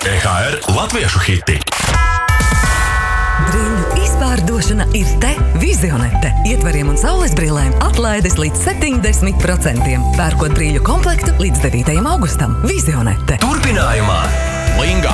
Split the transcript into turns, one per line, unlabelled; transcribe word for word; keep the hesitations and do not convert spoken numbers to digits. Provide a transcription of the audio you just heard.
E H R latviešu hiti.
Brīļu izpārdošana ir te. Vizionete. Ietvariem un saules brillēm atlaides līdz septiņdesmit procentiem. Pērkot brīļu komplektu līdz devītajam augustam. Vizionete.
Turpinājumā Linga